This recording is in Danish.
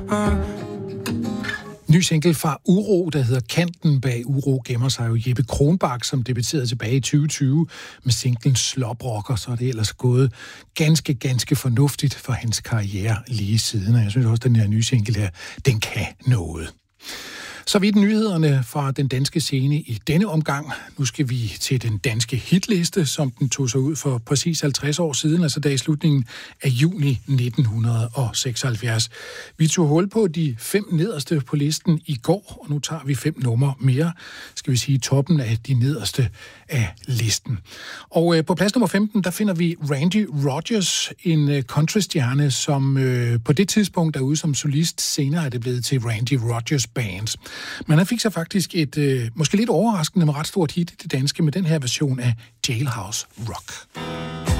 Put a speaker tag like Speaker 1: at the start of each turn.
Speaker 1: Ny single fra Uro, der hedder Kanten. Bag Uro gemmer sig jo Jeppe Kronbak, som debuterede tilbage i 2020 med singlen Sloprocker, så er det ellers gået ganske fornuftigt for hans karriere lige siden. Og jeg synes også, at den her nye single her, den kan noget. Så vidt nyhederne fra den danske scene i denne omgang. Nu skal vi til den danske hitliste, som den tog sig ud for præcis 50 år siden, altså da i slutningen af juni 1976. Vi tog hul på de 5 nederste på listen i går, og nu tager vi 5 numre mere, skal vi sige toppen af de nederste af listen. Og på plads nummer 15, der finder vi Randy Rogers, en countrystjerne, som på det tidspunkt er ude som solist. Senere er det blevet til Randy Rogers Band. Men han fik så faktisk et måske lidt overraskende, men ret stort hit i det danske med den her version af Jailhouse Rock.